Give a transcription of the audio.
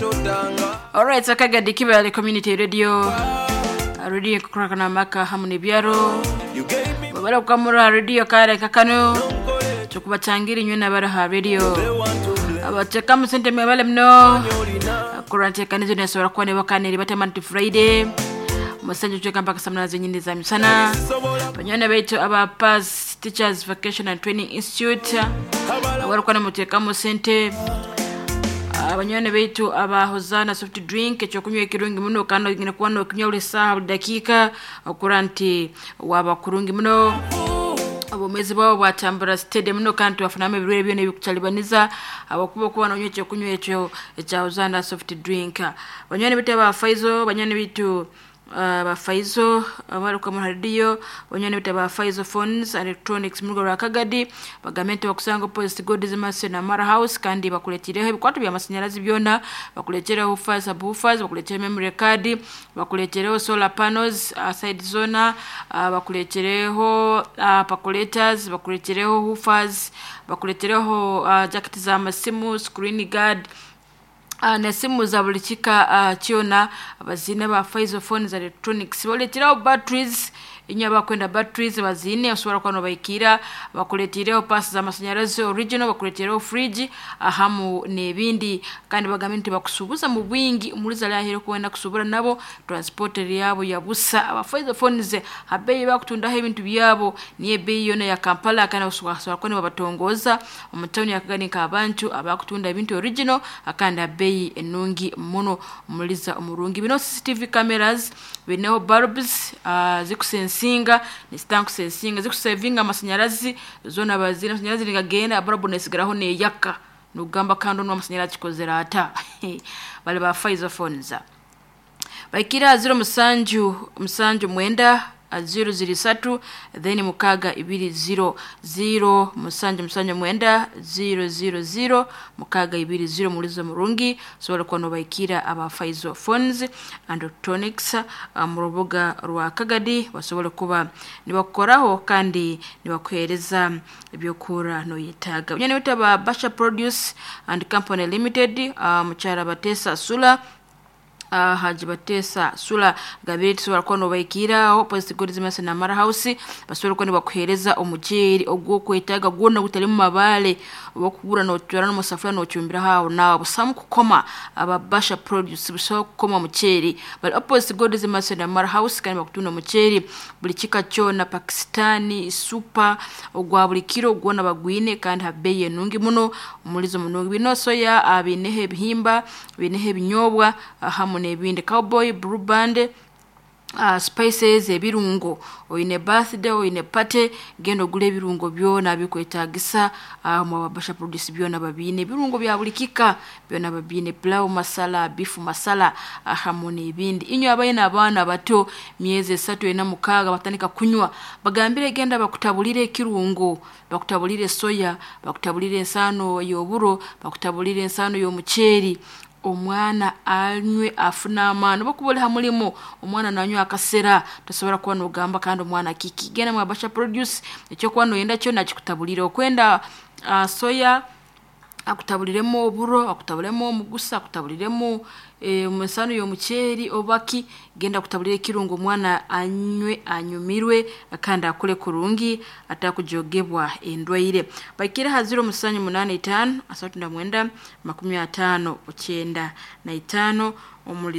Alright, Sakagadi Kibale Community Radio. Radio Kukrakana Maka Hamuni Biaro. Babala Kamura Radio Kare Kakano. Chukubachangiri Nyuna Baraha Radio. Abachakamu Sente Mebale Mno. Kurante Kanizu Nesora Kwane Wakane Batamanti Friday. Musanju Cheka Mpaka Samna Zenyindi za Misana. Panyana Beto Aba Paz Teachers Vacation and Training Institute. Warukwana Mutekamu Sente. Abanyane betu aba Hozana soft drink echokunywa ekirungi muno kandi ngine kwano okunywa ulesa dakika okuranti waba kurungi muno abomezi bawo batambura stadium muno kandi wafaname birwe byone bikutalibaniza abakuba kuba na nyoche kunywa echo cha Hozana soft drink. Abanyane betu aba Faizo banyane betu ba Faizo abaruka mu radio banyane betu aba Faizo phones and electronics mugo rakagadi bagamento bakusango post goods mase na Mara House kandi bakuletireho ibikwatu bya masanyarazi byona bakuletereho subwoofers bakuletereho memory card bakuletereho solar panels side zona bakuletereho percolators bakuletereho woofers bakuletereho jacket za masimu screen guard na simu za bulichika chiona abazine ba Faizo phones and electronics bakuletereho batteries inyaba kwenda batteries bazine ushobora kwano bayikira bakuletereho pass za masanyarazi original bakuletereho fridge ahamu nebindi kandi bagamenti bakusubuza mu bwingi umuliza lahero kwenda kusubura nabo transporter yabo yabusa aba Faizo phones habeyi bakutundaho ibintu byabo niye beyi yona ya Kampala kana usubura kwano babatongoza umutoni yakaganika abantu abakutunda ibintu original akanda beyi enungi muno umuliza umurungi bino CCTV cameras bineho bulbs zikusensinga ni stank sensinga zikusevinga amasanyarazi zona bazina amasanyarazi ligagenda abarabu nesigaraho ne yaka nugamba kando no amasanyarazi kozera ata bale ba Faizo phones bakira 0 mwenda 003 then mukaga 200 musanju mwenda 000 mukaga 200 mulizo murungi so kwa no bayikira aba Faizo phones and electronics mu rubuga rwa Kagadi basobole kuba nibakoraho kandi nibakwereza ibyokura no yitaga nyane bitaba Basha Produce and Company Limited mucyara Batesa Sula Haji Batesa Sula Gabiriti so rakono bayikira opposite goods mase na Mara House basore ko nibakuhereza umujeri ogwo kwetaga gwona gutali mu mabale bakubura no twara no musafura no cyumbira hawo na busamu kukoma aba Basha Produce biso koma muceri but opposite goods mase na Mara House kandi bakutuna muceri buli kika cyo na Pakistani super ogwa buli kiro gwona bagwine kandi habeye nungi muno umulizo munungi binoso ya abinehe bihimba binehe binyobwa hamu nebindi cowboy blue band spices ebirungo oyine birthday oyine party gendo gule ebirungo byona bikwetagisa mu Basha Produce byona babine birungo bya bulikika byona babine pilau masala beef masala hamone ibindi inyo abayina abana bato myeze 36 batanika kunywa bagambire genda bakutabulire kirungo bakutabulire soya bakutabulire ensano yoburo bakutabulire ensano yo muceri omwana anywe afuna amano bakubole hamulimo omwana nanywa akasera tosobora kuba ugamba kandi omwana kikigena mu Basha Produce ecyo kwano yenda cyo nakikutabulire okwenda soya akutabuliremo oburo akutabuliremo mugusa akutabuliremo umusano yo muceri obaki genda kutabulire kirungo mwana anywe anyumirwe akanda akule kurungi atakujogebwa endwaire bakira haziro musanyu 85 asatu na mwenda 55 95 omuli